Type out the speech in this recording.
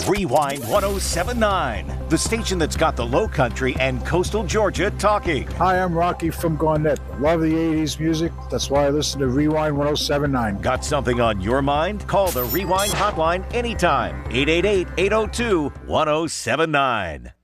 Rewind 1079, the station that's got the Low Country and coastal Georgia talking. Hi, I'm Rocky from Garnett. Love the 80s music. That's why I listen to Rewind 1079. Got something on your mind? Call the Rewind hotline anytime. 888-802-1079.